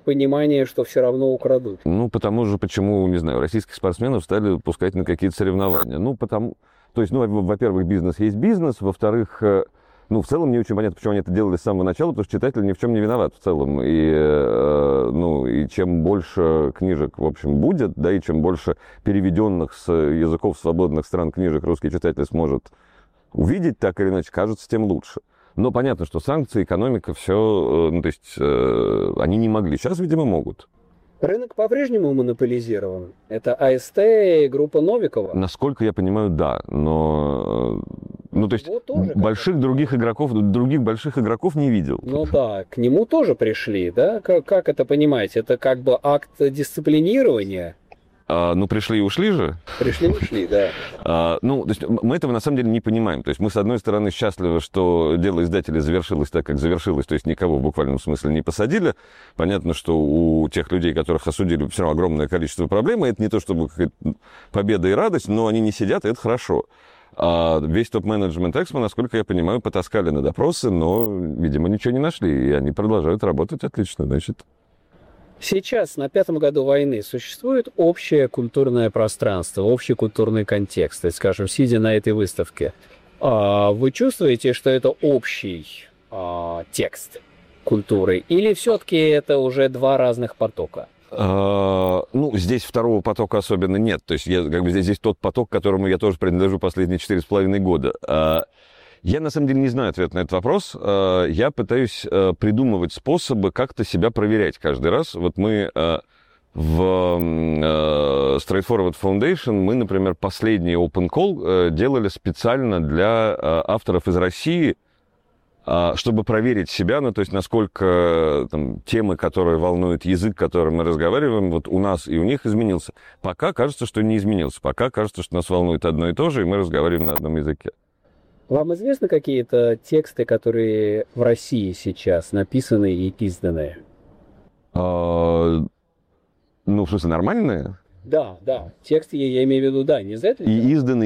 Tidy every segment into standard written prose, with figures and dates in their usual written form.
понимание, что все равно украдут? Ну, потому же, почему, не знаю, российских спортсменов стали пускать на какие-то соревнования. Ну, потому... То есть, ну, во-первых, бизнес есть бизнес, во-вторых, ну, в целом не очень понятно, почему они это делали с самого начала, потому что читатель ни в чем не виноват в целом. И, ну, и чем больше книжек, в общем, будет, да, и чем больше переведенных с языков свободных стран книжек русский читатель сможет увидеть, так или иначе, кажется, тем лучше. Но понятно, что санкции, экономика, все, ну, то есть, они не могли. Сейчас, видимо, могут. Рынок по-прежнему монополизирован. Это АСТ и группа Новикова. Насколько я понимаю, да. Но, ну, то есть, Вот тоже больших других больших игроков не видел. Ну да, к нему тоже пришли, да? Как это понимаете? Это как бы акт дисциплинирования? Ну, пришли и ушли же. Пришли и ушли, да. Ну, то есть мы этого на самом деле не понимаем. То есть мы, с одной стороны, счастливы, что дело издателей завершилось так, как завершилось, то есть никого в буквальном смысле не посадили. Понятно, что у тех людей, которых осудили, все равно огромное количество проблем, и это не то чтобы победа и радость, но они не сидят, и это хорошо. А весь топ-менеджмент Эксмо, насколько я понимаю, потаскали на допросы, но, видимо, ничего не нашли, и они продолжают работать отлично, значит. Сейчас, на 5-м году войны, существует общее культурное пространство, общий культурный контекст, то есть, скажем, сидя на этой выставке. Вы чувствуете, что это общий текст культуры, или все-таки это уже два разных потока? Ну, здесь второго потока особенно нет. То есть как бы здесь тот поток, к которому я тоже принадлежу последние 4,5 года. Я, на самом деле, не знаю ответ на этот вопрос. Я пытаюсь придумывать способы как-то себя проверять каждый раз. Вот мы в Straightforward Foundation, мы, например, последний Open Call делали специально для авторов из России, чтобы проверить себя, ну, то есть насколько там, темы, которые волнуют язык, которым мы разговариваем, вот у нас и у них изменился. Пока кажется, что не изменился. Пока кажется, что нас волнует одно и то же, и мы разговариваем на одном языке. Вам известны какие-то тексты, которые в России сейчас написаны и изданы? Ну, в смысле, нормальные? Да. Тексты, я имею в виду, да, не издаты? И изданы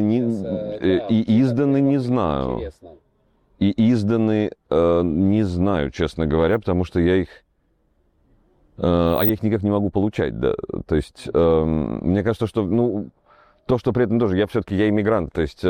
не знаю. Интересно. И изданы не знаю, честно говоря, потому что я их никак не могу получать, да. То есть, мне кажется, что, ну, то, что при этом тоже, я иммигрант, то есть,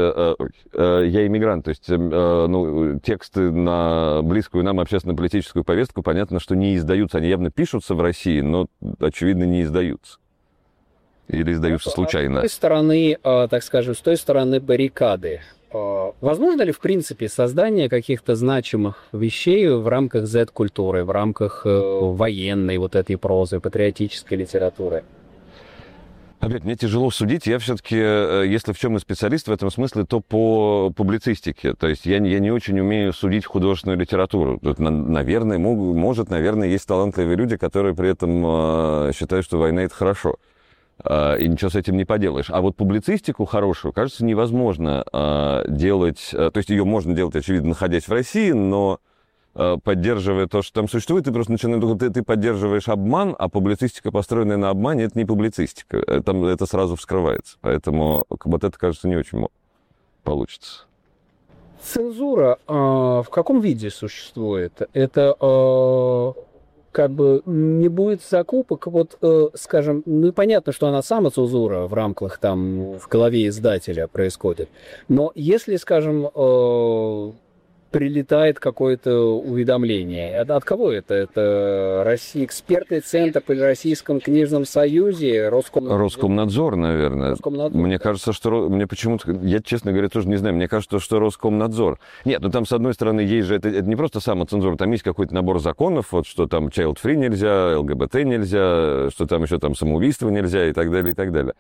ну, тексты на близкую нам общественно-политическую повестку, понятно, что не издаются, они явно пишутся в России, но, очевидно, не издаются. Или издаются случайно. С той стороны, так скажем, с той стороны баррикады, возможно ли, в принципе, создание каких-то значимых вещей в рамках Z-культуры, в рамках военной вот этой прозы, патриотической литературы? Опять, мне тяжело судить. Я все-таки, если в чем и специалист в этом смысле, то по публицистике. То есть я не очень умею судить художественную литературу. Тут, наверное, наверное, есть талантливые люди, которые при этом считают, что война — это хорошо. И ничего с этим не поделаешь. А вот публицистику хорошую, кажется, невозможно делать. То есть ее можно делать, очевидно, находясь в России, но поддерживая то, что там существует, ты просто начинаешь, ты поддерживаешь обман, а публицистика, построенная на обмане, это не публицистика. Это сразу вскрывается. Поэтому вот это, кажется, не очень получится. Цензура в каком виде существует? Это как бы не будет закупок, вот, скажем, ну и понятно, что она самоцензура в рамках там в голове издателя происходит, но если, скажем, прилетает какое-то уведомление. От кого это? Это экспертный центр при Российском книжном союзе? Роскомнадзор, наверное. Роскомнадзор, мне да. кажется, что... Мне почему-то... Я, честно говоря, тоже не знаю. Мне кажется, что Роскомнадзор. Нет, ну там, с одной стороны, есть же... Это не просто самоцензура. Там есть какой-то набор законов, вот что там child-free нельзя, ЛГБТ нельзя, что там еще там самоубийство нельзя и так далее, и так далее.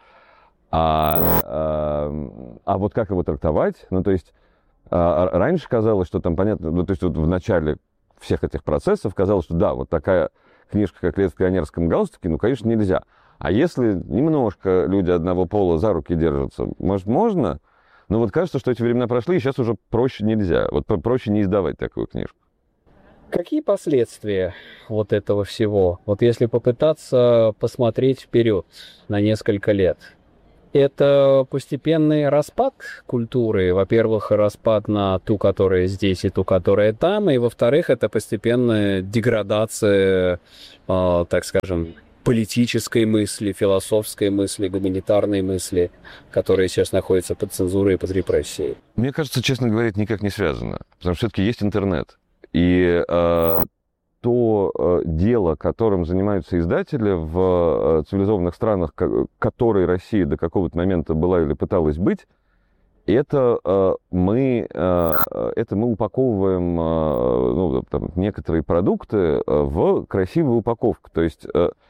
А вот как его трактовать? Ну, то есть... Раньше казалось, что там, понятно, ну, то есть вот в начале всех этих процессов казалось, что да, вот такая книжка, как «Лет в пионерском галстуке», ну, конечно, нельзя. А если немножко люди одного пола за руки держатся, может, можно? Но вот кажется, что эти времена прошли, и сейчас уже проще нельзя. Вот проще не издавать такую книжку. Какие последствия вот этого всего? Вот если попытаться посмотреть вперед на несколько лет. Это постепенный распад культуры. Во-первых, распад на ту, которая здесь, и ту, которая там. И, во-вторых, это постепенная деградация, так скажем, политической мысли, философской мысли, гуманитарной мысли, которые сейчас находятся под цензурой и под репрессией. Мне кажется, честно говоря, это никак не связано. Потому что все-таки есть интернет. И то дело, которым занимаются издатели в цивилизованных странах, которой Россия до какого-то момента была или пыталась быть, это мы упаковываем некоторые продукты в красивую упаковку. То есть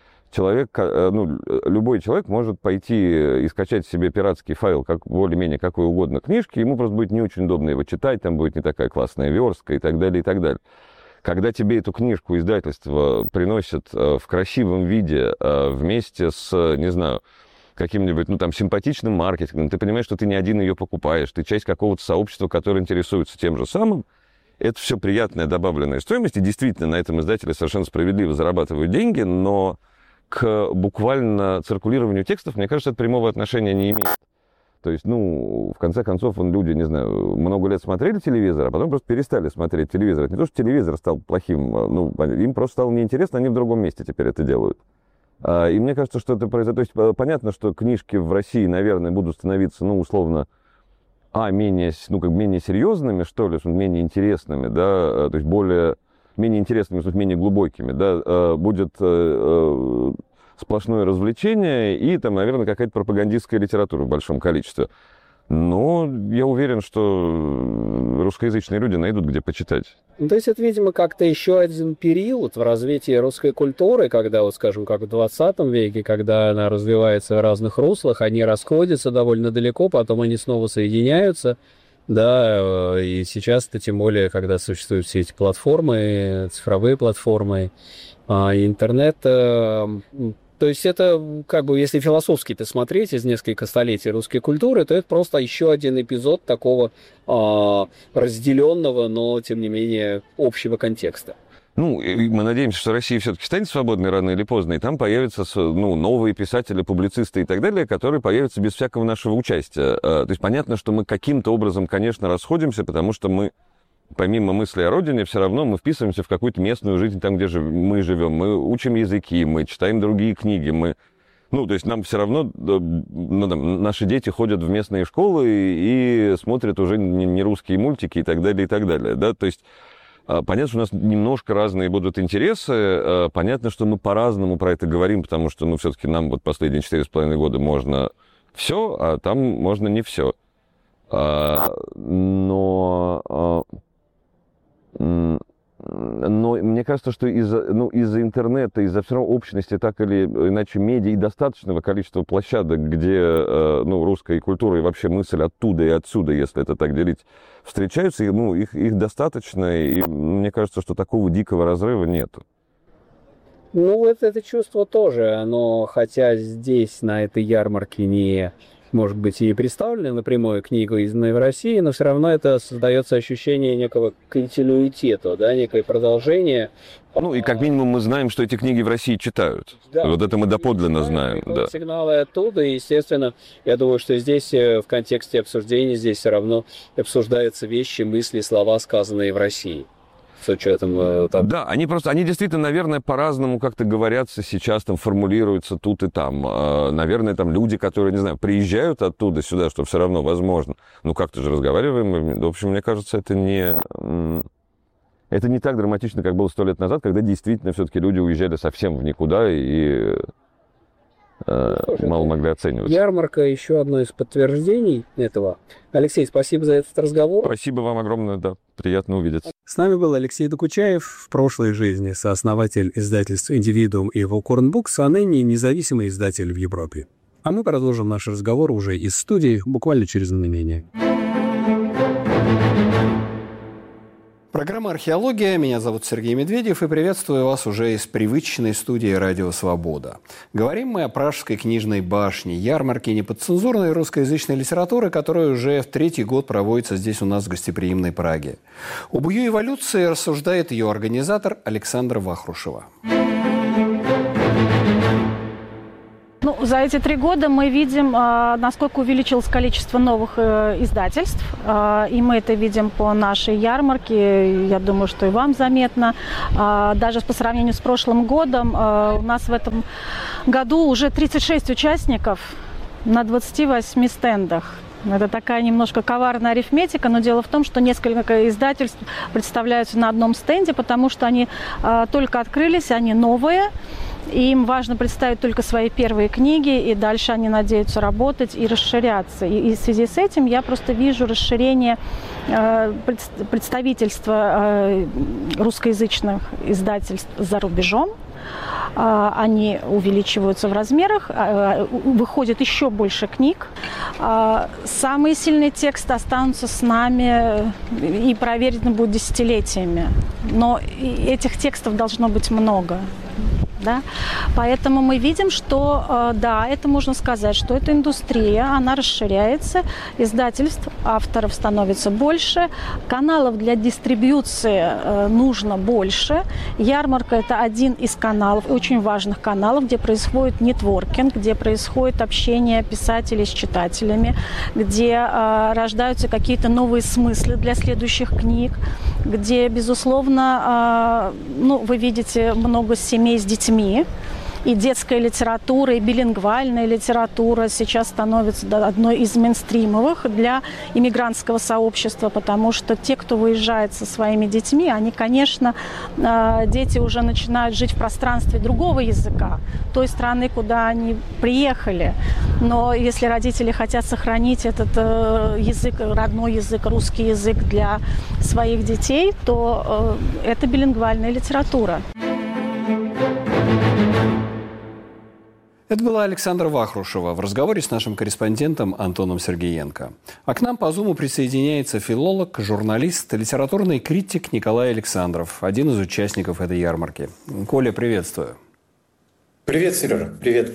любой человек может пойти и скачать себе пиратский файл, как более-менее какой угодно книжки, ему просто будет не очень удобно его читать, там будет не такая классная верстка и так далее, и так далее. Когда тебе эту книжку издательство приносит в красивом виде вместе с, не знаю, каким-нибудь, симпатичным маркетингом, ты понимаешь, что ты не один ее покупаешь, ты часть какого-то сообщества, которое интересуется тем же самым, это все приятная добавленная стоимость, и действительно на этом издатели совершенно справедливо зарабатывают деньги, но к буквально циркулированию текстов, мне кажется, это прямого отношения не имеет. То есть, в конце концов, люди, не знаю, много лет смотрели телевизор, а потом просто перестали смотреть телевизор. Это не то, что телевизор стал плохим, им просто стало неинтересно, они в другом месте теперь это делают. И мне кажется, что это произойдет. То есть, понятно, что книжки в России, наверное, будут становиться, условно, менее серьезными, что ли, менее интересными, да, то есть менее интересными, в смысле, менее глубокими, да, будет сплошное развлечение и, наверное, какая-то пропагандистская литература в большом количестве. Но я уверен, что русскоязычные люди найдут, где почитать. То есть это, видимо, как-то еще один период в развитии русской культуры, когда, скажем, как в 20 веке, когда она развивается в разных руслах, они расходятся довольно далеко, потом они снова соединяются. Да, и сейчас-то тем более, когда существуют все эти платформы, цифровые платформы, интернет. То есть это, если философски-то смотреть из нескольких столетий русской культуры, то это просто еще один эпизод такого разделенного, но, тем не менее, общего контекста. Мы надеемся, что Россия все-таки станет свободной рано или поздно, и там появятся новые писатели, публицисты и так далее, которые появятся без всякого нашего участия. То есть понятно, что мы каким-то образом, конечно, расходимся, потому что мы, помимо мысли о родине, все равно мы вписываемся в какую-то местную жизнь там, где мы живем. Мы учим языки, мы читаем другие книги, то есть нам все равно, наши дети ходят в местные школы и смотрят уже не русские мультики и так далее, и так далее. Да? То есть понятно, что у нас немножко разные будут интересы. Понятно, что мы по-разному про это говорим, потому что, все-таки нам последние 4,5 года можно все, а там можно не все. Но мне кажется, что из-за интернета, из-за все равно общности, так или иначе, медиа и достаточного количества площадок, где русская культура и вообще мысль оттуда и отсюда, если это так делить, встречаются, их достаточно, и мне кажется, что такого дикого разрыва нету. Это чувство тоже, оно, хотя здесь, на этой ярмарке, не... может быть, и представлены напрямую книгу, изданной в России, но все равно это создается ощущение некого континуитета, да, некое продолжение. И как минимум мы знаем, что эти книги в России читают. Да. Вот это мы доподлинно знаем. Да. Сигналы оттуда, и, естественно, я думаю, что здесь в контексте обсуждения здесь все равно обсуждаются вещи, мысли, слова, сказанные в России. С учетом... Да, они действительно, наверное, по-разному как-то говорятся сейчас, формулируются тут и там. Наверное, люди, которые, не знаю, приезжают оттуда сюда, что все равно возможно. Как-то же разговариваем. В общем, мне кажется, это не так драматично, как было 100 лет назад, когда действительно все-таки люди уезжали совсем в никуда и мало могли оценивать. Ярмарка — еще одно из подтверждений этого. Алексей, спасибо за этот разговор. Спасибо вам огромное, да. Приятно увидеться. С нами был Алексей Докучаев, в прошлой жизни сооснователь издательств «Индивидуум» и «Волкорн Букс», а ныне независимый издатель в Европе. А мы продолжим наш разговор уже из студии, буквально через мгновение. Программа «Археология». Меня зовут Сергей Медведев, и приветствую вас уже из привычной студии «Радио Свобода». Говорим мы о Пражской книжной башне, ярмарке неподцензурной русскоязычной литературы, которая уже в 3-й год проводится здесь у нас в гостеприимной Праге. Об ее эволюции рассуждает ее организатор Александра Вахрушева. Ну, за эти 3 года мы видим, насколько увеличилось количество новых издательств. И мы это видим по нашей ярмарке. Я думаю, что и вам заметно. Даже по сравнению с прошлым годом, у нас в этом году уже 36 участников на 28 стендах. Это такая немножко коварная арифметика, но дело в том, что несколько издательств представляются на одном стенде, потому что они только открылись, они новые. И им важно представить только свои первые книги, и дальше они надеются работать и расширяться. И в связи с этим я просто вижу расширение представительства русскоязычных издательств за рубежом. Они увеличиваются в размерах, выходит еще больше книг. Самые сильные тексты останутся с нами и проверены будут десятилетиями. Но этих текстов должно быть много. Да? Поэтому мы видим, что, да, это можно сказать, что эта индустрия, она расширяется, издательств, авторов становится больше, каналов для дистрибьюции нужно больше. Ярмарка – это один из каналов, очень важных каналов, где происходит нетворкинг, где происходит общение писателей с читателями, где рождаются какие-то новые смыслы для следующих книг, где, безусловно, вы видите много семей с детьми, и детская литература, и билингвальная литература сейчас становится одной из мейнстримовых для иммигрантского сообщества, потому что те, кто выезжает со своими детьми, они, конечно, дети уже начинают жить в пространстве другого языка, той страны, куда они приехали. Но если родители хотят сохранить этот язык, родной язык, русский язык для своих детей, то это билингвальная литература. Это была Александра Вахрушева в разговоре с нашим корреспондентом Антоном Сергеенко. А к нам по Зуму присоединяется филолог, журналист, литературный критик Николай Александров, один из участников этой ярмарки. Коля, приветствую. Привет, Сережа, привет.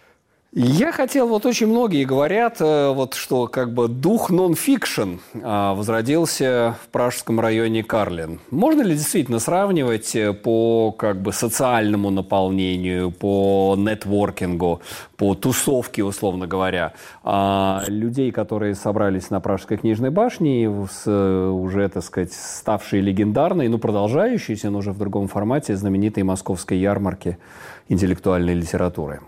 Я хотел, очень многие говорят, что как бы дух нон-фикшн возродился в пражском районе Карлин. Можно ли действительно сравнивать по социальному наполнению, по нетворкингу, по тусовке, условно говоря, людей, которые собрались на Пражской книжной башне, уже, так сказать, ставшие легендарной, продолжающиеся, но уже в другом формате, знаменитой московской ярмарки интеллектуальной литературы?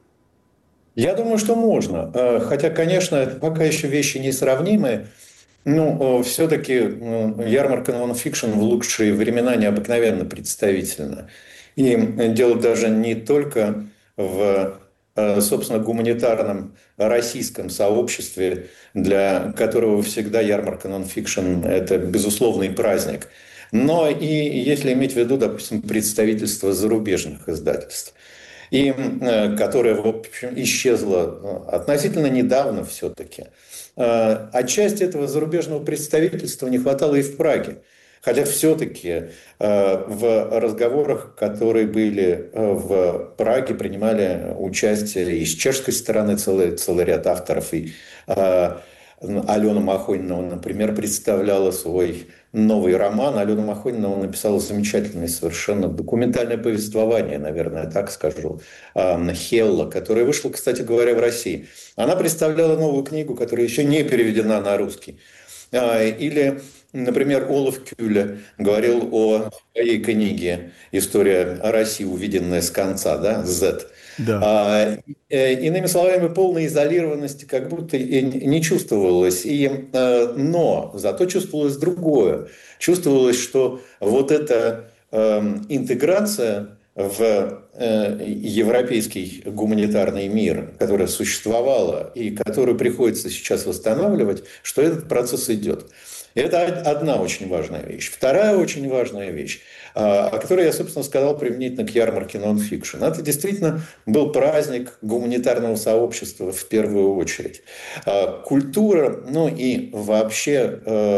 Я думаю, что можно. Хотя, конечно, это пока еще вещи несравнимые. Но все-таки ярмарка нон-фикшн в лучшие времена необыкновенно представительна. И дело даже не только в, собственно, гуманитарном российском сообществе, для которого всегда ярмарка нон-фикшн – это безусловный праздник. Но и если иметь в виду, допустим, представительство зарубежных издательств. И которая, в общем, исчезла относительно недавно все-таки. Отчасти этого зарубежного представительства не хватало и в Праге. Хотя все-таки в разговорах, которые были в Праге, принимали участие и с чешской стороны целый ряд авторов. И Алена Махонина, например, представляла свой новый роман. Алена Махонина написала замечательное совершенно документальное повествование, наверное, так скажу, «Хелла», которое вышло, кстати говоря, в России. Она представляла новую книгу, которая еще не переведена на русский. Или, например, Олаф Кюле говорил о своей книге «История России, увиденная с конца», да, «Z». Да. Иными словами, полной изолированности как будто и не чувствовалось. Но зато чувствовалось другое. Чувствовалось, что вот эта интеграция в европейский гуманитарный мир, которая существовала и которую приходится сейчас восстанавливать, что этот процесс идет. Это одна очень важная вещь. Вторая очень важная вещь, о которой я, собственно, сказал применительно к ярмарке нон-фикшн. Это действительно был праздник гуманитарного сообщества в первую очередь. Культура, и вообще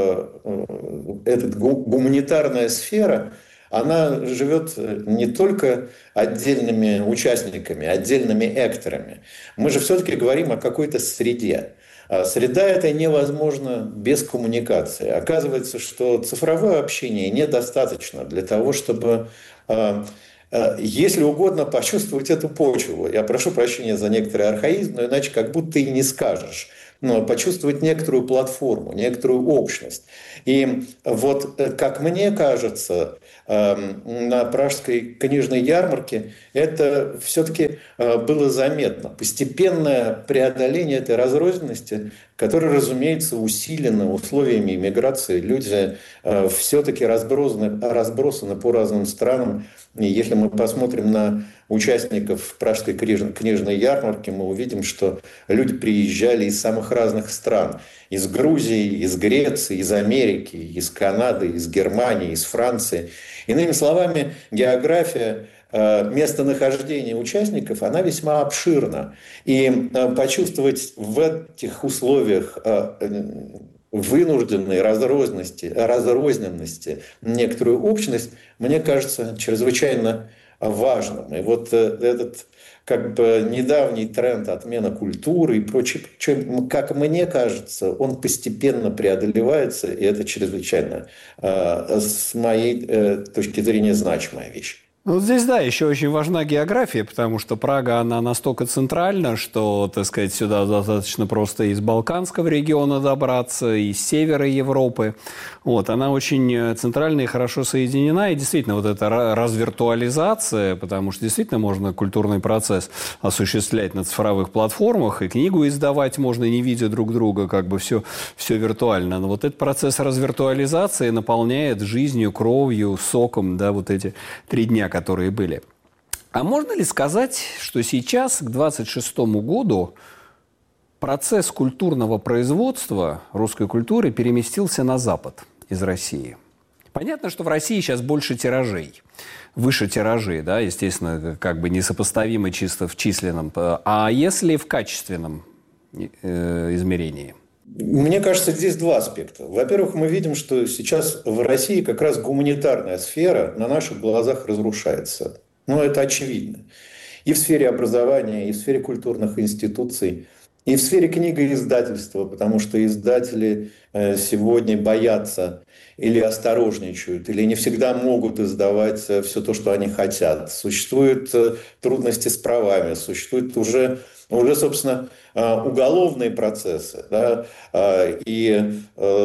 эта гуманитарная сфера, она живет не только отдельными участниками, отдельными экторами. Мы же все-таки говорим о какой-то среде. Среда эта невозможна без коммуникации. Оказывается, что цифровое общение недостаточно для того, чтобы если угодно, почувствовать эту почву. Я прошу прощения за некоторый архаизм, но иначе как будто и не скажешь. Но почувствовать некоторую платформу, некоторую общность. И вот, как мне кажется, на Пражской книжной ярмарке это все-таки было заметно. Постепенное преодоление этой разрозненности, которая, разумеется, усилена условиями иммиграции. Люди все-таки разбросаны по разным странам. И если мы посмотрим на участников Пражской книжной ярмарки, мы увидим, что люди приезжали из самых разных стран. Из Грузии, из Греции, из Америки, из Канады, из Германии, из Франции. Иными словами, география местонахождения участников, она весьма обширна. И почувствовать в этих условиях вынужденной разрозненности некоторую общность, мне кажется, чрезвычайно важным. И вот этот как бы недавний тренд отмена культуры и прочее, как мне кажется, он постепенно преодолевается, и это чрезвычайно, с моей точки зрения, значимая вещь. Ну, здесь, да, еще очень важна география, потому что Прага, она настолько центральна, что, так сказать, сюда достаточно просто из Балканского региона добраться, из севера Европы. Вот, она очень центральна и хорошо соединена. И действительно, вот эта развиртуализация, потому что действительно можно культурный процесс осуществлять на цифровых платформах, и книгу издавать можно, не видя друг друга, как бы все виртуально. Но вот этот процесс развиртуализации наполняет жизнью, кровью, соком, да, вот эти 3 дня, которые были. А можно ли сказать, что сейчас, к 2026 году, процесс культурного производства русской культуры переместился на Запад из России? Понятно, что в России сейчас больше тиражей, выше тиражи, да, естественно, как бы несопоставимы чисто в численном. А если в качественном измерении? Мне кажется, здесь 2 аспекта. Во-первых, мы видим, что сейчас в России как раз гуманитарная сфера на наших глазах разрушается. Ну, это очевидно. И в сфере образования, и в сфере культурных институций, и в сфере книгоиздательства, потому что издатели сегодня боятся или осторожничают, или не всегда могут издавать все то, что они хотят. Существуют трудности с правами, существуют уже, собственно, уголовные процессы, да, и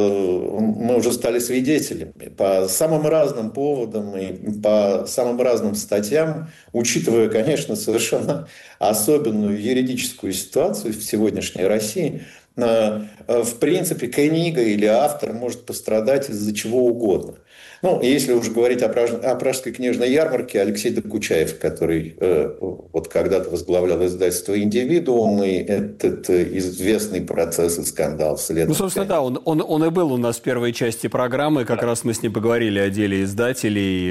мы уже стали свидетелями по самым разным поводам и по самым разным статьям, учитывая, конечно, совершенно особенную юридическую ситуацию в сегодняшней России. В принципе, книга или автор может пострадать из-за чего угодно. Ну, если уже говорить о Пражской книжной ярмарке, Алексей Докучаев, который вот когда-то возглавлял издательство «Индивидуум», и этот известный процесс и скандал вслед. Ну, собственно, да, он и был у нас в первой части программы, как раз мы с ним поговорили о деле издателей.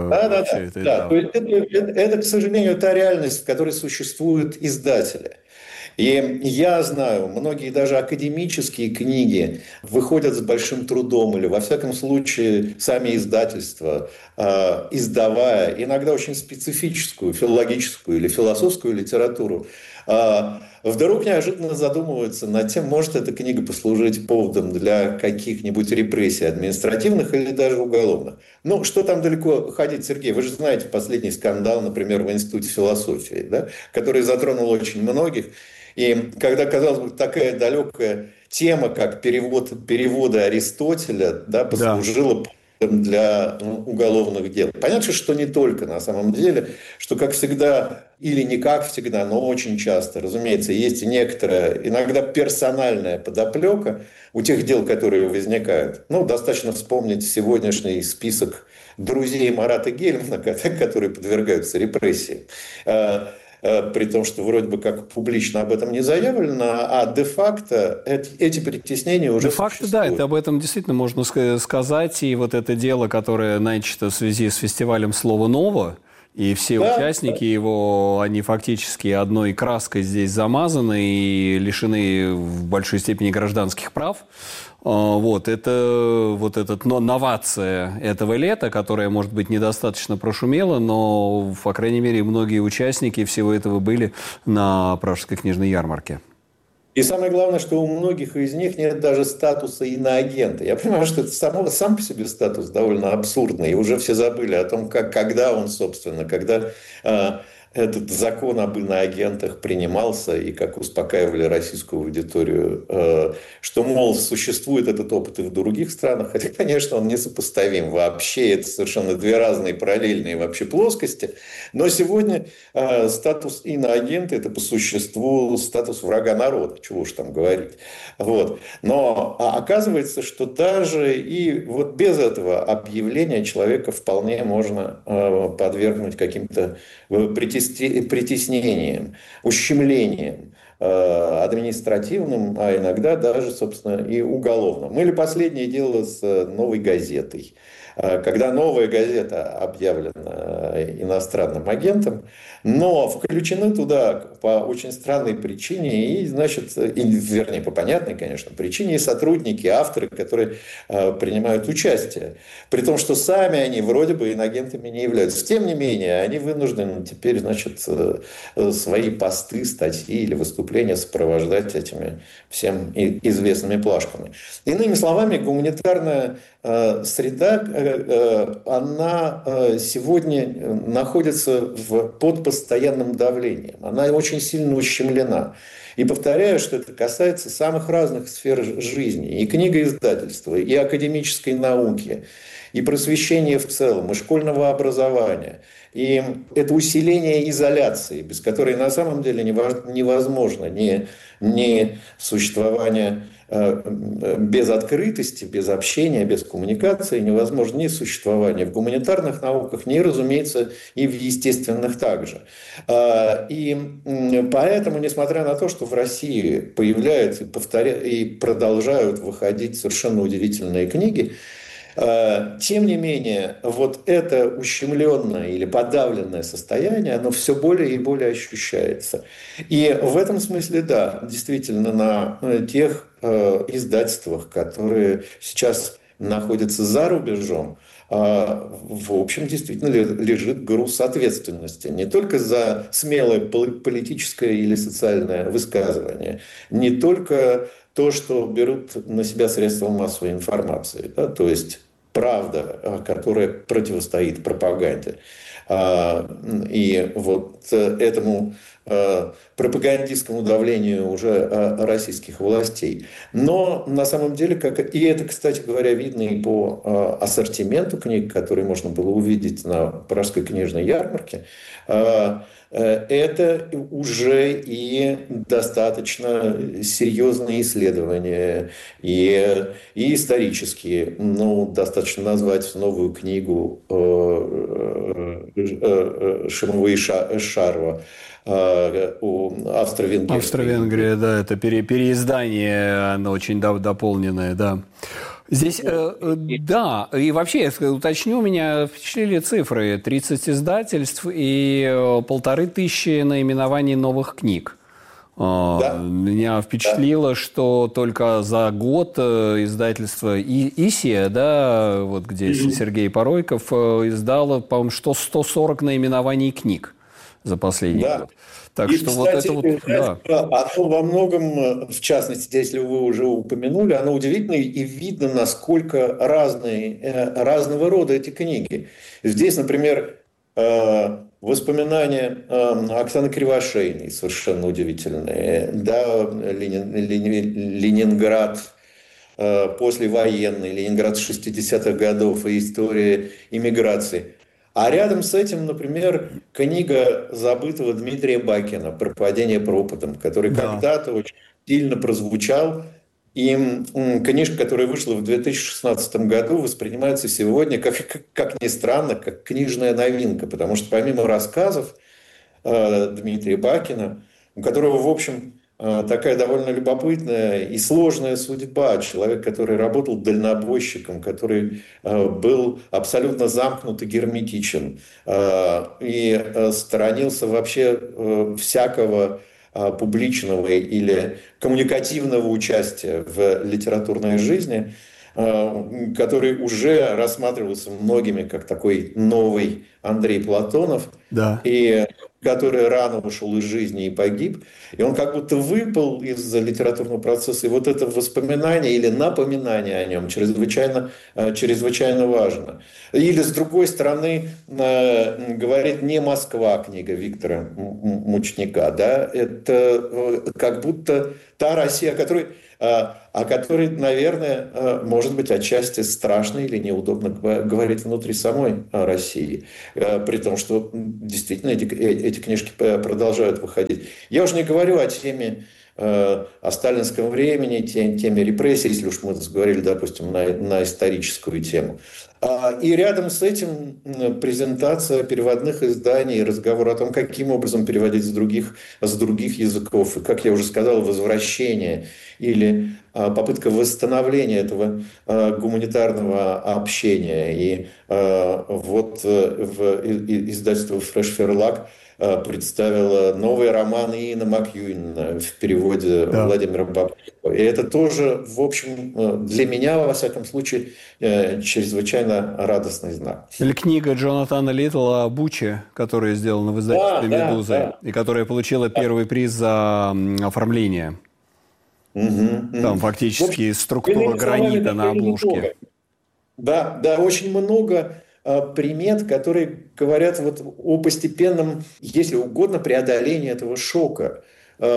Да. То есть это, к сожалению, та реальность, в которой существуют издатели. И я знаю, многие даже академические книги выходят с большим трудом, или, во всяком случае, сами издательства, издавая иногда очень специфическую филологическую или философскую литературу, вдруг неожиданно задумываются над тем, может эта книга послужить поводом для каких-нибудь репрессий административных или даже уголовных. Ну, что там далеко ходить, Сергей? Вы же знаете последний скандал, например, в Институте философии, да, который затронул очень многих. И когда, казалось бы, такая далекая тема, как перевода Аристотеля, да, послужила для уголовных дел. Понятно, что не только на самом деле, что, как всегда, или не как всегда, но очень часто, разумеется, есть и некоторая, иногда персональная подоплека у тех дел, которые возникают. Ну, достаточно вспомнить сегодняшний список друзей Марата Гельмана, которые подвергаются репрессии. При том, что вроде бы как публично об этом не заявлено, а де-факто эти притеснения уже де-факто, да, это об этом действительно можно сказать. И вот это дело, которое начато в связи с фестивалем «Слово ново», и все участники его, они фактически одной краской здесь замазаны и лишены в большой степени гражданских прав. Вот эта новация этого лета, которая, может быть, недостаточно прошумела, но, по крайней мере, многие участники всего этого были на Пражской книжной ярмарке. И самое главное, что у многих из них нет даже статуса иноагента. Я понимаю, что это сам по себе статус довольно абсурдный. И уже все забыли о том, когда он, собственно, когда этот закон об иноагентах принимался и как успокаивали российскую аудиторию, что, мол, существует этот опыт и в других странах, хотя, конечно, он несопоставим вообще, это совершенно две разные параллельные вообще плоскости, но сегодня статус иноагента – это по существу статус врага народа, чего уж там говорить. Вот. Но оказывается, что даже и вот без этого объявления человека вполне можно подвергнуть каким-то притеснением, ущемлением административным, а иногда даже, собственно, и уголовным. Или последнее дело с «Новой газетой». Когда «Новая газета» объявлена иностранным агентом, но включены туда по очень странной причине, и, значит, вернее, по понятной, конечно, причине, и сотрудники, авторы, которые принимают участие. При том, что сами они вроде бы инагентами не являются. Тем не менее, они вынуждены теперь, значит, свои посты, статьи или выступления сопровождать этими всем известными плашками. Иными словами, гуманитарная среда, она сегодня находится под постоянным давлением. Она очень сильно ущемлена. И повторяю, что это касается самых разных сфер жизни. И книгоиздательства, и академической науки, и просвещения в целом, и школьного образования. И это усиление изоляции, без которой на самом деле невозможно ни существование без открытости, без общения, без коммуникации, невозможно ни существование в гуманитарных науках, ни, разумеется, и в естественных также. И поэтому, несмотря на то, что в России появляются и продолжают выходить совершенно удивительные книги, тем не менее, вот это ущемленное или подавленное состояние, оно все более и более ощущается. И в этом смысле, да, действительно, на тех издательствах, которые сейчас находятся за рубежом, в общем, действительно лежит груз ответственности. Не только за смелое политическое или социальное высказывание, не только то, что берут на себя средства массовой информации, да, то есть правда, которая противостоит пропаганде. И вот этому пропагандистскому давлению уже российских властей. Но на самом деле, и это, кстати говоря, видно и по ассортименту книг, которые можно было увидеть на Пражской книжной ярмарке, это уже и достаточно серьезные исследования, и исторические. Ну, достаточно назвать новую книгу Шимова и Шарова у Австро-Венгрии. Австро-Венгрия, да, это переиздание, оно очень дополненное, да. Здесь, да, и вообще, я уточню, меня впечатлили цифры. 30 издательств и 1500 наименований новых книг. Да. Меня впечатлило, что только за год издательство «Исия», да, вот где Сергей Поройков, издало, по-моему, 140 наименований книг за последний год. Так и, что кстати, вот это вот, да. Оно во многом, в частности, если вы уже упомянули, оно удивительно и видно, насколько разного рода эти книги. Здесь, например, воспоминания Оксаны Кривошеиной совершенно удивительные. Да, Ленинград послевоенный, Ленинград 60-х годов и история иммиграции. А рядом с этим, например, книга забытого Дмитрия Бакина «Пропадение пропадом», который когда-то очень сильно прозвучал. И книжка, которая вышла в 2016 году, воспринимается сегодня, как ни странно, как книжная новинка. Потому что помимо рассказов Дмитрия Бакина, у которого, в общем, такая довольно любопытная и сложная судьба. Человек, который работал дальнобойщиком, который был абсолютно замкнут и герметичен и сторонился вообще всякого публичного или коммуникативного участия в литературной жизни, который уже рассматривался многими как такой новый Андрей Платонов. Да. И который рано ушел из жизни и погиб, и он как будто выпал из литературного процесса, и вот это воспоминание или напоминание о нем чрезвычайно важно. Или, с другой стороны, говорит не «Москва» книга Виктора Мучника, да, это как будто та Россия, о которой, наверное, может быть, отчасти страшно или неудобно говорить внутри самой России. При том, что действительно эти книжки продолжают выходить. Я уже не говорю о теме, о сталинском времени, теме репрессий, если уж мы говорили, допустим, на историческую тему. И рядом с этим презентация переводных изданий, разговор о том, каким образом переводить с других языков. И, как я уже сказал, возвращение или попытка восстановления этого гуманитарного общения. И вот издательство Fresh Verlag представила новый роман Иэна Макьюина в переводе Владимира Бабкова. И это тоже, в общем, для меня, во всяком случае, чрезвычайно радостный знак. Или книга Джонатана Литтла «Буча», которая сделана в издательстве «Медузы», и которая получила первый приз за оформление. Там фактически структура гранита на обложке. Да, очень много примет, которые говорят вот о постепенном, если угодно, преодолении этого шока.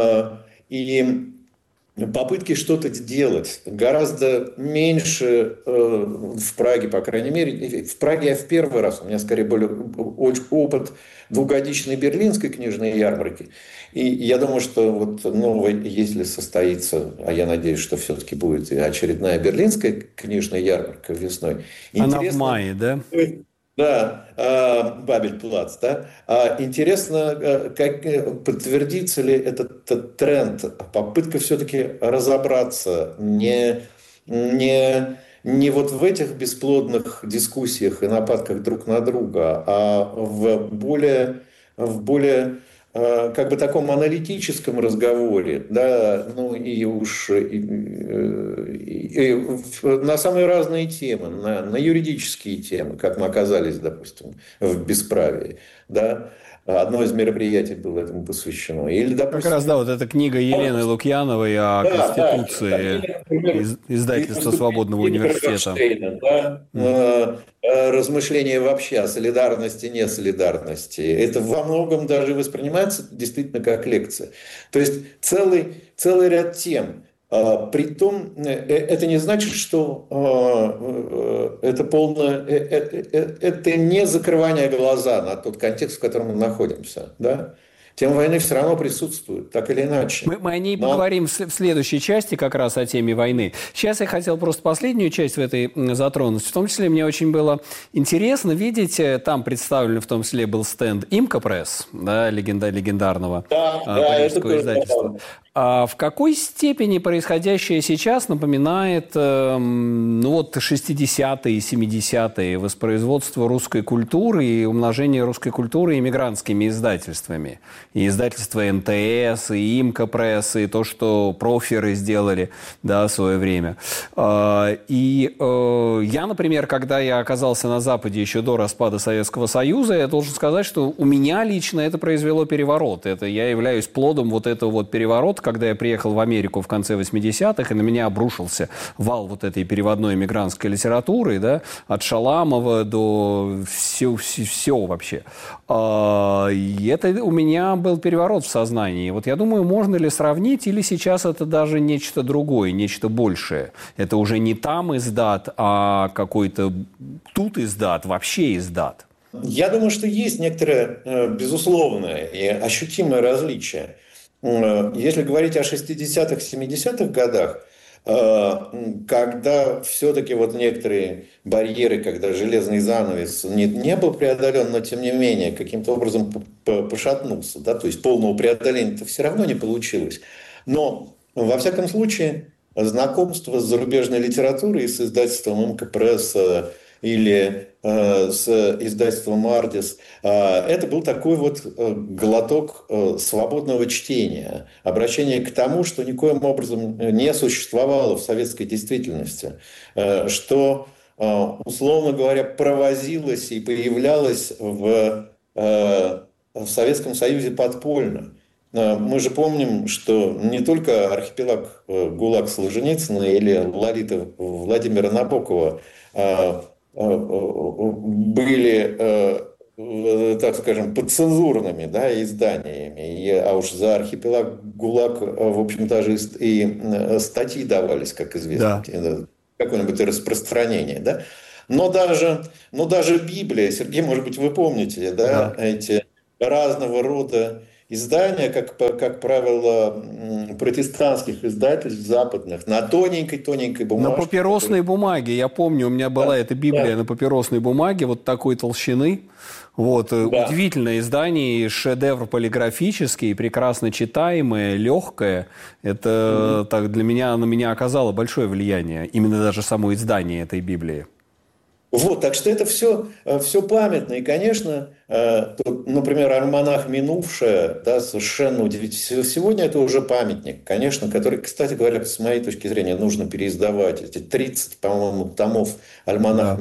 И попытки что-то сделать гораздо меньше в Праге, по крайней мере. В Праге я в первый раз, у меня скорее был опыт двухгодичной берлинской книжной ярмарки. И я думаю, что вот новая, если состоится, а я надеюсь, что все-таки будет очередная берлинская книжная ярмарка весной. Она в мае, да? Да, Бабель-Плац, да. Интересно, как подтвердится ли этот тренд, попытка все-таки разобраться не вот в этих бесплодных дискуссиях и нападках друг на друга, а в более как бы таком аналитическом разговоре, да, ну и уж на самые разные темы, на юридические темы, как мы оказались, допустим, в бесправии, да. Одно из мероприятий было этому посвящено. Или, допустим, как раз, да, вот эта книга Елены Лукьяновой о Конституции, издательства Свободного университета. Размышления вообще о солидарности, несолидарности. Это во многом даже воспринимается действительно как лекция. То есть целый ряд тем. Притом, это не значит, что это это не закрывание глаза на тот контекст, в котором мы находимся. Да? Тема войны все равно присутствует, так или иначе. Мы о ней поговорим в следующей части, как раз о теме войны. Сейчас я хотел просто последнюю часть в этой затронуть. В том числе мне очень было интересно видеть, там представлен в том числе был стенд «Имка Пресс», да, легендарного парижского издательства. А в какой степени происходящее сейчас напоминает 60-е и 70-е воспроизводство русской культуры и умножение русской культуры иммигрантскими издательствами? И издательство НТС, и Имка Пресс, и то, что проферы сделали, да, в свое время. И я, например, когда я оказался на Западе еще до распада Советского Союза, я должен сказать, что у меня лично это произвело переворот. Я являюсь плодом вот этого вот переворота, когда я приехал в Америку в конце 80-х, и на меня обрушился вал вот этой переводной эмигрантской литературы, да, от Шаламова до все вообще. И это у меня был переворот в сознании. Вот я думаю, можно ли сравнить, или сейчас это даже нечто другое, нечто большее? Это уже не там издат, а какой-то тут издат, вообще издат. Я думаю, что есть некоторое безусловное и ощутимое различие. Если говорить о 60-х, 70-х годах, когда все-таки вот некоторые барьеры, когда железный занавес не был преодолен, но тем не менее каким-то образом пошатнулся, да, то есть полного преодоления-то все равно не получилось. Но, во всяком случае, знакомство с зарубежной литературой, с издательством Имка Пресс или с издательством «Ардис», это был такой вот глоток свободного чтения, обращение к тому, что никоим образом не существовало в советской действительности, что, условно говоря, провозилось и появлялось в в Советском Союзе подпольно. Мы же помним, что не только архипелаг ГУЛАГ Солженицына или Лолита Владимира Набокова были, так скажем, подцензурными, да, изданиями, а уж за архипелаг ГУЛАГ, в общем, даже и статьи давались, как известно, да. Какое-нибудь распространение, да. Но даже Библия, Сергей, может быть, вы помните, да, эти разного рода издания, как правило, протестантских издательств западных, на тоненькой бумажке. На папиросной бумаге. Я помню, у меня была эта Библия на папиросной бумаге, вот такой толщины. Вот. Да. Удивительное издание, шедевр полиграфический, прекрасно читаемое, легкое. Это так, для меня, на меня оказало большое влияние. Именно даже само издание этой Библии. Вот, так что это все памятно. И, конечно, например, альманах «Минувшее», да, совершенно удивительно. Сегодня это уже памятник, конечно, который, кстати говоря, с моей точки зрения, нужно переиздавать. Эти 30, по-моему, томов альманах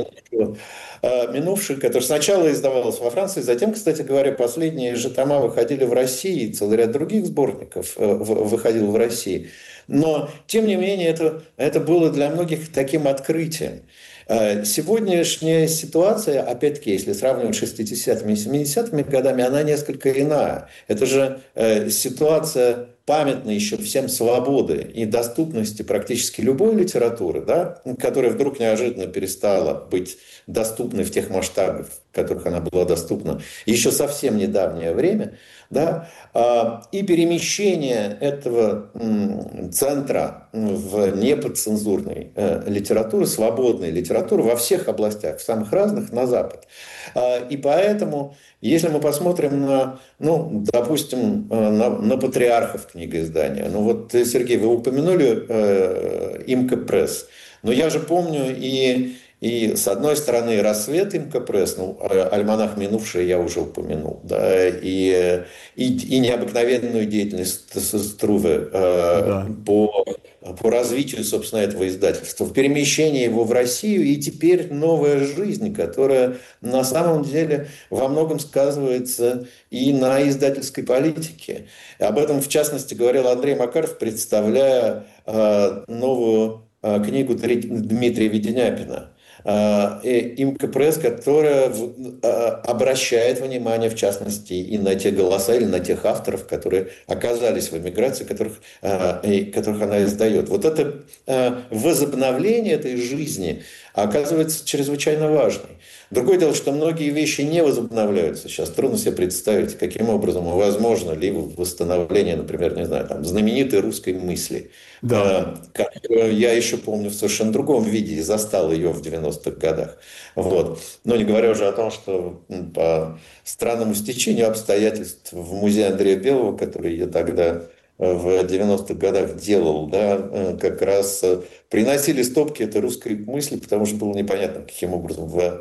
«Минувшее», который сначала издавался во Франции, затем, кстати говоря, последние же тома выходили в России, целый ряд других сборников выходил в России. Но, тем не менее, это было для многих таким открытием. Сегодняшняя ситуация, опять-таки, если сравнивать с 60-ми и 70-ми годами, она несколько иная. Это же ситуация памятна еще всем свободы и доступности практически любой литературы, да, которая вдруг неожиданно перестала быть доступной в тех масштабах, в которых она была доступна еще совсем недавнее время. Да, и перемещение этого центра в неподцензурной литературы, свободной литературы во всех областях, в самых разных, на Запад. И поэтому, если мы посмотрим на, допустим, на патриархов книгоиздания, вот, Сергей, вы упомянули Имка Пресс, но я же помню и с одной стороны, «Рассвет» Имка Пресс, альманах «Минувшее» я уже упомянул, да, и необыкновенную деятельность Струве по развитию, собственно, этого издательства, в перемещении его в Россию, и теперь новая жизнь, которая на самом деле во многом сказывается и на издательской политике. Об этом, в частности, говорил Андрей Макаров, представляя новую книгу Дмитрия Веденяпина. Имка Пресс, которая обращает внимание, в частности, и на те голоса или на тех авторов, которые оказались в эмиграции, которых она издает. Вот это возобновление этой жизни оказывается чрезвычайно важной. Другое дело, что многие вещи не возобновляются. Сейчас трудно себе представить, каким образом возможно ли восстановление, например, не знаю, знаменитой русской мысли. Да. Которую я еще помню в совершенно другом виде и застал ее в 90-х годах. Вот. Но не говоря уже о том, что по странному стечению обстоятельств в музее Андрея Белого, который я тогда в 90-х годах делал, да, как раз приносили стопки этой русской мысли, потому что было непонятно, каким образом в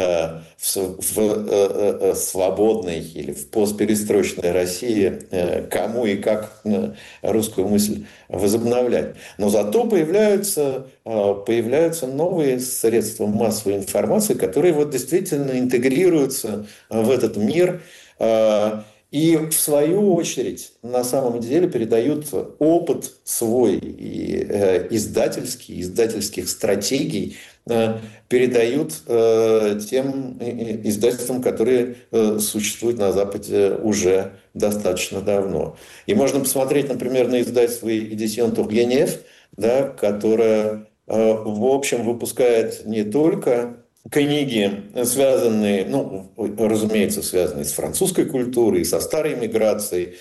свободной или в постперестроечной России кому и как русскую мысль возобновлять. Но зато появляются новые средства массовой информации, которые вот действительно интегрируются в этот мир, и в свою очередь на самом деле передают опыт свой и издательских стратегий, передают тем издательствам, которые существуют на Западе уже достаточно давно. И можно посмотреть, например, на издательство Éditions Turgenev, да, которое, в общем, выпускает не только книги, связанные, разумеется, связанные с французской культурой, со старой миграцией,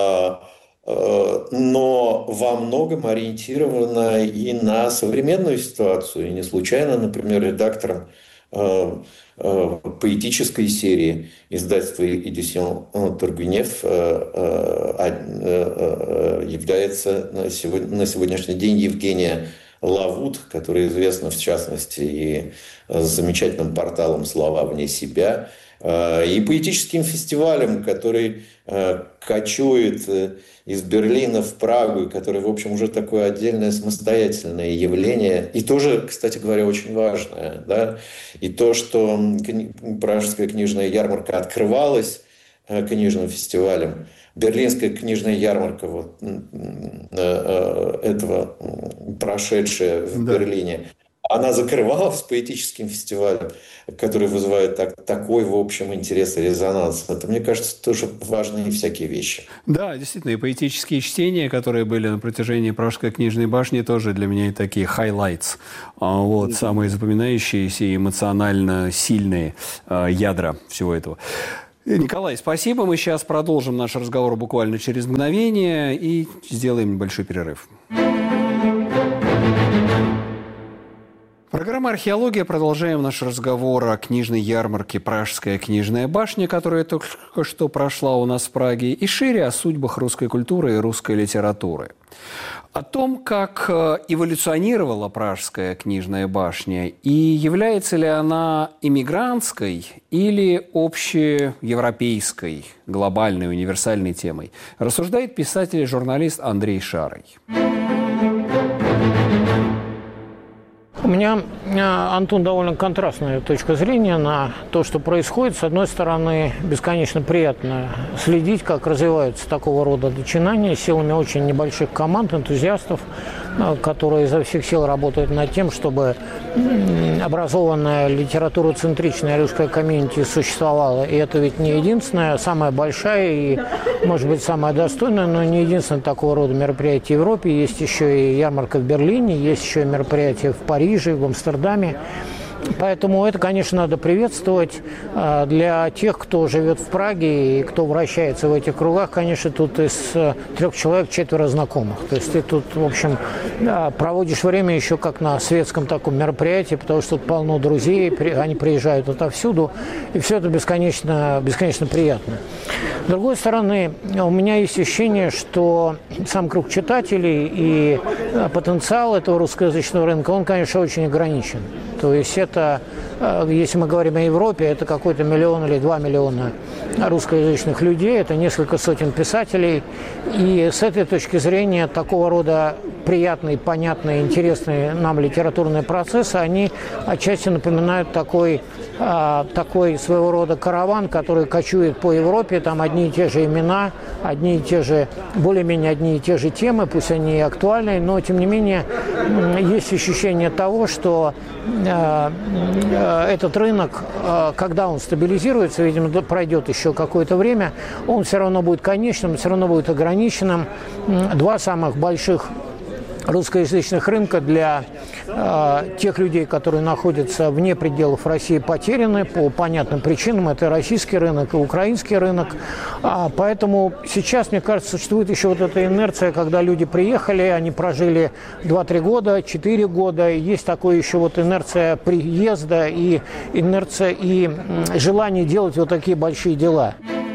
но во многом ориентирована и на современную ситуацию. И не случайно, например, редактором поэтической серии издательства Éditions Turgenev является на сегодняшний день Евгения Лавут, которая известна, в частности, и замечательным порталом «Слова вне себя», и поэтическим фестивалем, который кочует из Берлина в Прагу, и который, в общем, уже такое отдельное самостоятельное явление, и тоже, кстати говоря, очень важное. Да? И то, что Пражская книжная ярмарка открывалась книжным фестивалем. Берлинская книжная ярмарка, этого прошедшая в Берлине, она закрывалась поэтическим фестивалем, который вызывает такой, в общем, интерес и резонанс. Это, мне кажется, тоже важные всякие вещи. Да, действительно, и поэтические чтения, которые были на протяжении Пражской книжной башни, тоже для меня такие highlights. Самые запоминающиеся и эмоционально сильные ядра всего этого. Николай, спасибо. Мы сейчас продолжим наш разговор буквально через мгновение и сделаем небольшой перерыв. Программа «Археология». Продолжаем наш разговор о книжной ярмарке «Пражская книжная башня», которая только что прошла у нас в Праге, и шире о судьбах русской культуры и русской литературы. О том, как эволюционировала Пражская книжная башня и является ли она иммигрантской или общеевропейской, глобальной, универсальной темой, рассуждает писатель и журналист Андрей Шарый. У меня, Антон, довольно контрастная точка зрения на то, что происходит. С одной стороны, бесконечно приятно следить, как развиваются такого рода начинания силами очень небольших команд, энтузиастов, которые изо всех сил работают над тем, чтобы образованная литературоцентричная русская комьюнити существовала. И это ведь не единственная, самая большая и, может быть, самая достойная, но не единственное такого рода мероприятие в Европе. Есть еще и ярмарка в Берлине, есть еще и мероприятия в Париже, в Амстердаме. Поэтому это, конечно, надо приветствовать. Для тех, кто живет в Праге и кто вращается в этих кругах, конечно, тут из 3 человек 4 знакомых. То есть ты тут, в общем, проводишь время еще как на светском таком мероприятии, потому что тут полно друзей, они приезжают отовсюду, и все это бесконечно, бесконечно приятно. С другой стороны, у меня есть ощущение, что сам круг читателей и потенциал этого русскоязычного рынка, он, конечно, очень ограничен. То есть это, если мы говорим о Европе, это какой-то 1 миллион или 2 миллиона русскоязычных людей, это несколько сотен писателей. И с этой точки зрения такого рода приятные, понятные, интересные нам литературные процессы, они отчасти напоминают такой своего рода караван, который кочует по Европе, там одни и те же имена, одни и те же, более-менее одни и те же темы, пусть они и актуальны, но тем не менее есть ощущение того, что этот рынок, когда он стабилизируется, видимо, пройдет еще какое-то время, он все равно будет конечным, все равно будет ограниченным. 2 самых больших русскоязычных рынка для тех людей, которые находятся вне пределов России, потеряны по понятным причинам. Это российский рынок и украинский рынок. Поэтому сейчас, мне кажется, существует еще вот эта инерция, когда люди приехали, они прожили 2-3 года, 4 года. Есть такое еще вот инерция приезда и инерция и желание делать вот такие большие дела.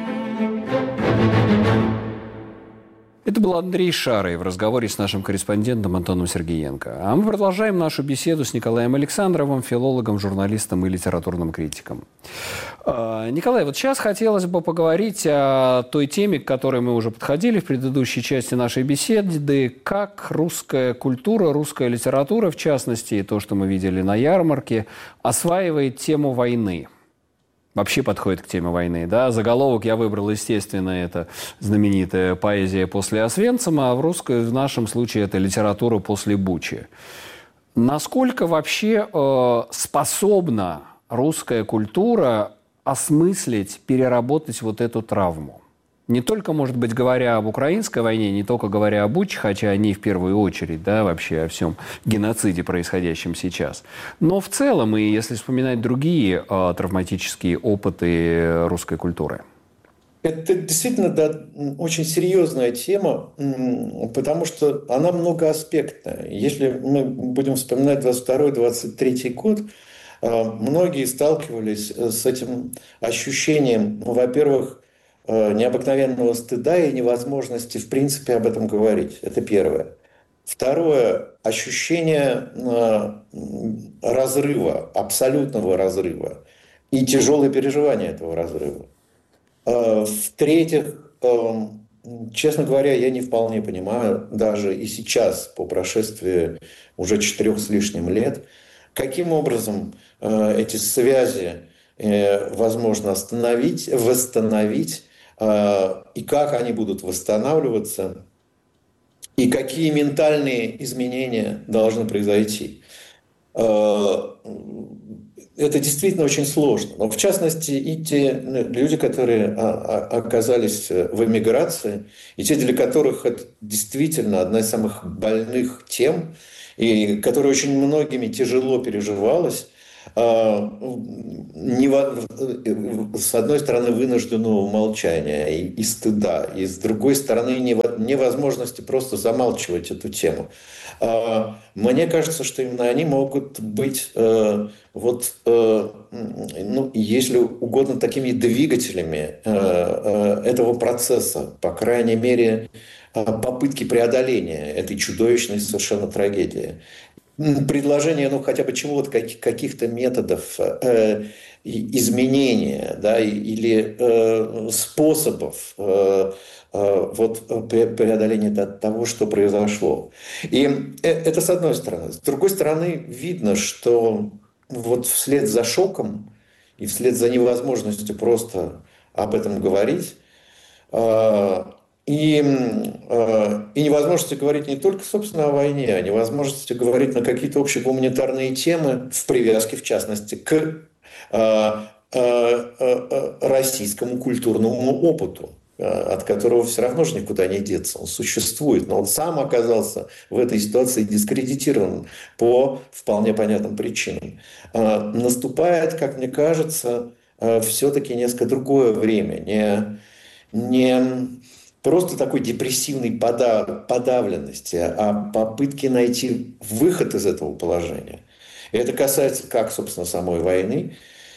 Это был Андрей Шарый в разговоре с нашим корреспондентом Антоном Сергеенко. А мы продолжаем нашу беседу с Николаем Александровым, филологом, журналистом и литературным критиком. Николай, вот сейчас хотелось бы поговорить о той теме, к которой мы уже подходили в предыдущей части нашей беседы, как русская культура, русская литература, в частности, то, что мы видели на ярмарке, осваивает тему войны. Вообще подходит к теме войны. Да? Заголовок я выбрал, естественно, это знаменитая поэзия после Освенцима, а в нашем случае это литература после Бучи. Насколько вообще способна русская культура осмыслить, переработать вот эту травму? Не только, может быть, говоря об украинской войне, не только говоря о Буче, хотя они в первую очередь, да, вообще о всем геноциде, происходящем сейчас. Но в целом, и если вспоминать другие травматические опыты русской культуры. Это действительно, да, очень серьезная тема, потому что она многоаспектная. Если мы будем вспоминать 22-23 год, многие сталкивались с этим ощущением, во-первых, необыкновенного стыда и невозможности, в принципе, об этом говорить. Это первое. Второе – ощущение разрыва, абсолютного разрыва и тяжелое переживание этого разрыва. В-третьих, честно говоря, я не вполне понимаю, даже и сейчас, по прошествии уже 4 с лишним лет, каким образом эти связи возможно восстановить, и как они будут восстанавливаться, и какие ментальные изменения должны произойти. Это действительно очень сложно. Но в частности, и те люди, которые оказались в эмиграции, и те, для которых это действительно одна из самых больных тем, и которая очень многими тяжело переживалась, с одной стороны, вынужденного молчания и стыда, и с другой стороны, невозможности просто замалчивать эту тему. Мне кажется, что именно они могут быть, если угодно, такими двигателями этого процесса, по крайней мере, попытки преодоления этой чудовищной совершенно трагедии. Предложение, хотя бы чего-то, каких-то методов изменения, да, или способов преодоления того, что произошло. И это с одной стороны. С другой стороны, видно, что вслед за шоком и вслед за невозможностью просто об этом говорить, и невозможности говорить не только, собственно, о войне, а невозможности говорить на какие-то общие гуманитарные темы, в привязке, в частности, к российскому культурному опыту, от которого все равно же никуда не деться. Он существует, но он сам оказался в этой ситуации дискредитирован по вполне понятным причинам. Наступает, как мне кажется, все-таки несколько другое время, не просто такой депрессивной подавленности, а попытки найти выход из этого положения. И это касается как, собственно, самой войны,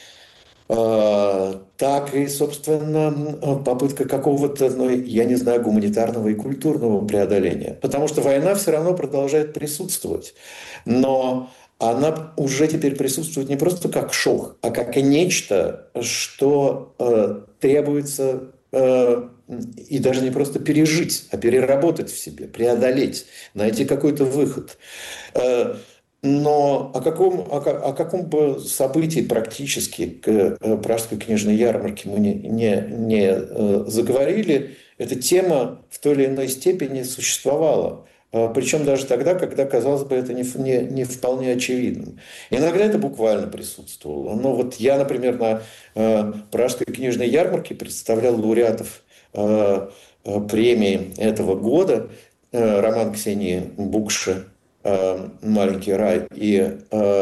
так и, собственно, попытка какого-то, я не знаю, гуманитарного и культурного преодоления. Потому что война все равно продолжает присутствовать. Но она уже теперь присутствует не просто как шок, а как нечто, что требуется и даже не просто пережить, а переработать в себе, преодолеть, найти какой-то выход. Но о каком бы событии практически к Пражской книжной ярмарке мы не заговорили, эта тема в той или иной степени существовала. Причем даже тогда, когда, казалось бы, это не вполне очевидным. Иногда это буквально присутствовало. Но я, например, на Пражской книжной ярмарке представлял лауреатов премии этого года, роман Ксении Букши «Маленький рай» и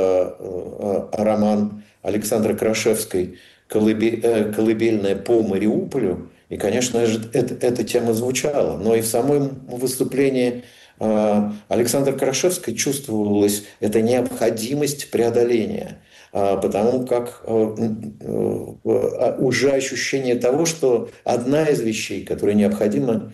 роман Александры Крашевской «Колыбельная по Мариуполю». И, конечно, эта тема звучала. Но и в самом выступлении Александры Крашевской чувствовалась эта необходимость преодоления. Потому как уже ощущение того, что одна из вещей, которая необходима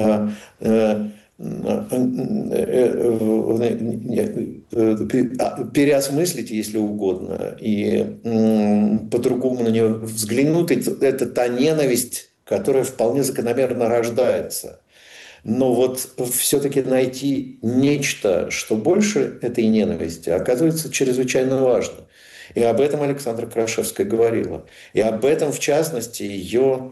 переосмыслить, если угодно, и по-другому на нее взглянуть, это та ненависть, которая вполне закономерно рождается. Но все-таки найти нечто, что больше этой ненависти, оказывается чрезвычайно важно. И об этом Александра Крашевская говорила. И об этом, в частности, ее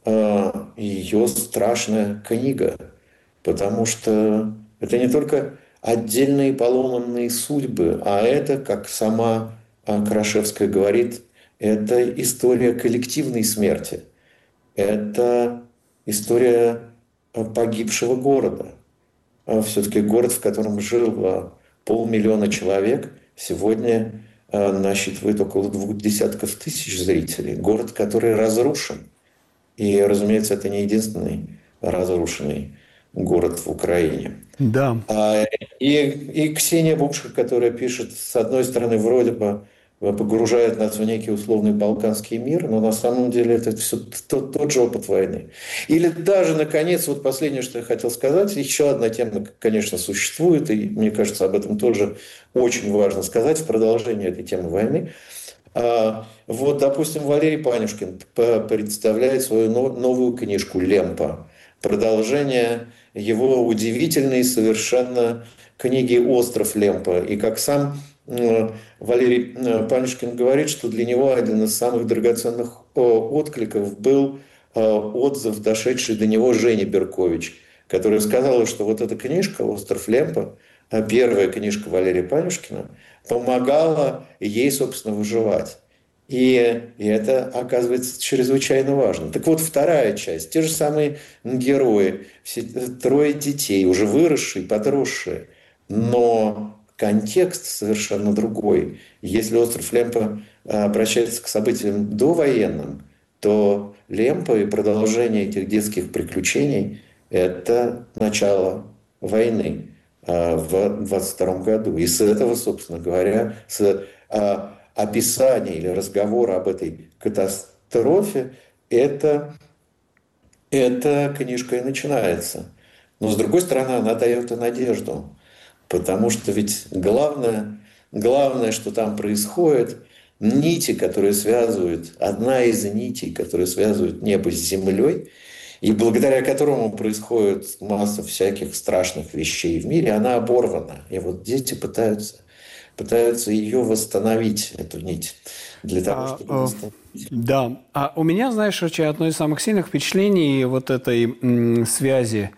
страшная книга. Потому что это не только отдельные поломанные судьбы, а это, как сама Крашевская говорит, это история коллективной смерти. Это история погибшего города. Все-таки город, в котором жило 500 000 человек, сегодня насчитывает около 200 тысяч зрителей. Город, который разрушен. И, разумеется, это не единственный разрушенный город в Украине. Да. И Ксения Букша, которая пишет, с одной стороны, вроде бы погружает нас в некий условный балканский мир, но на самом деле это все тот же опыт войны. Или даже, наконец, последнее, что я хотел сказать, еще одна тема, конечно, существует, и мне кажется, об этом тоже очень важно сказать в продолжении этой темы войны. Допустим, Валерий Панюшкин представляет свою новую книжку «Лемпа». Продолжение его удивительной совершенно книги «Остров Лемпа». И как сам Валерий Панюшкин говорит, что для него один из самых драгоценных откликов был отзыв, дошедший до него Жени Беркович, которая сказала, что вот эта книжка «Остров Лемпо», первая книжка Валерия Панюшкина, помогала ей, собственно, выживать. И это, оказывается, чрезвычайно важно. Так вот, вторая часть. Те же самые герои, все 3 детей, уже выросшие, подросшие. Но контекст совершенно другой. Если «Остров Лемпо» обращается к событиям довоенным, то Лемпо и продолжение этих детских приключений – это начало войны в 22 году. И с этого, собственно говоря, с описания или разговора об этой катастрофе, эта книжка и начинается. Но, с другой стороны, она дает и надежду. Потому что ведь главное, что там происходит, нити, которые связывают, одна из нитей, которые связывают небо с землей, и благодаря которому происходит масса всяких страшных вещей в мире, она оборвана. И вот дети пытаются ее восстановить, эту нить, для того, чтобы восстановить. Да. А у меня, знаешь, одно из самых сильных впечатлений вот этой связи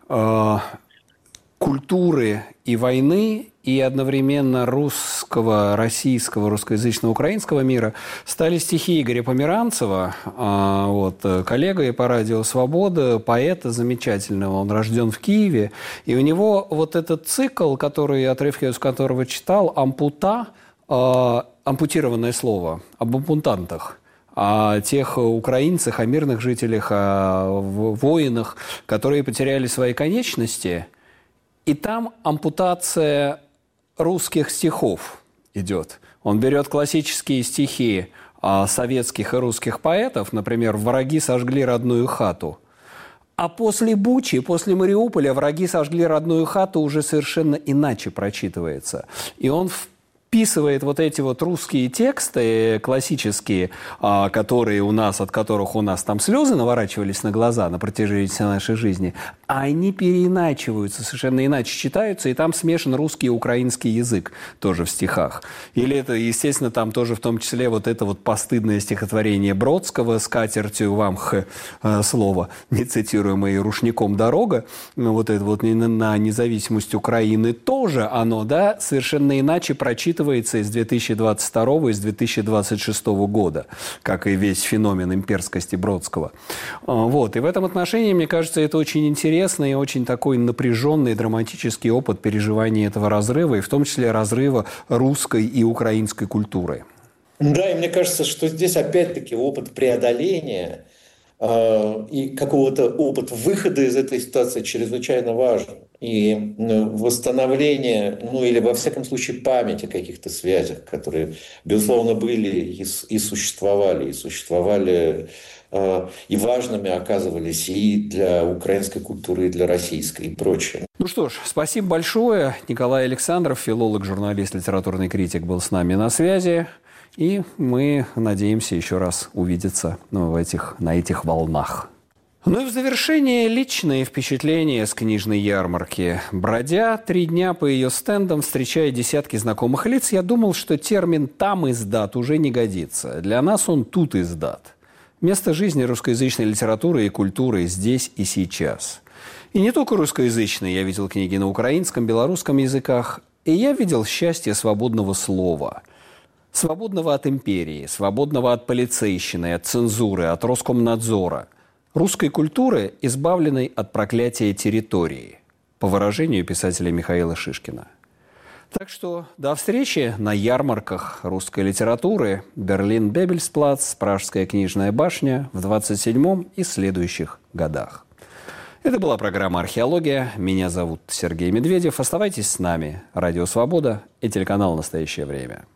культуры и войны, и одновременно русского, российского, русскоязычного, украинского мира стали стихи Игоря Померанцева, коллега по радио «Свобода», поэта замечательного, он рожден в Киеве, и у него вот этот цикл, отрывки из которого читал, ампутированное слово, об ампутантах, о тех украинцах, о мирных жителях, о воинах, которые потеряли свои конечности. И там ампутация русских стихов идет. Он берет классические стихи советских и русских поэтов, например, «Враги сожгли родную хату». А после Бучи, после Мариуполя «Враги сожгли родную хату» уже совершенно иначе прочитывается. И он вписывает вот эти вот русские тексты классические, от которых у нас там слезы наворачивались на глаза на протяжении всей нашей жизни, они переиначиваются, совершенно иначе читаются, и там смешан русский и украинский язык тоже в стихах. Или это, естественно, там тоже в том числе вот это вот постыдное стихотворение Бродского «С катертью вам слово», нецитируемое «Рушником дорога», вот это вот на независимость Украины тоже оно, да, совершенно иначе прочитывается из 2022 из 2026 года, как и весь феномен имперскости Бродского. И в этом отношении, мне кажется, это очень интересный и очень такой напряженный драматический опыт переживания этого разрыва, и в том числе разрыва русской и украинской культуры. Да, и мне кажется, что здесь опять-таки опыт преодоления и какого-то опыта выхода из этой ситуации чрезвычайно важен. И восстановление, или во всяком случае память о каких-то связях, которые, безусловно, были и существовали, и важными оказывались и для украинской культуры, и для российской, и прочее. Ну что ж, спасибо большое. Николай Александров, филолог, журналист, литературный критик, был с нами на связи. И мы надеемся еще раз увидеться на этих волнах. Ну и в завершение личные впечатления с книжной ярмарки. Бродя 3 дня по ее стендам, встречая десятки знакомых лиц, я думал, что термин «там издат» уже не годится. Для нас он тут издат. Место жизни русскоязычной литературы и культуры здесь и сейчас. И не только русскоязычной. Я видел книги на украинском, белорусском языках. И я видел счастье свободного слова. Свободного от империи, свободного от полицейщины, от цензуры, от Роскомнадзора. Русской культуры, избавленной от проклятия территории, по выражению писателя Михаила Шишкина. Так что до встречи на ярмарках русской литературы Берлин-Бебельсплац, Пражская книжная башня в 27-м и следующих годах. Это была программа «Археология». Меня зовут Сергей Медведев. Оставайтесь с нами. Радио «Свобода» и телеканал «Настоящее время».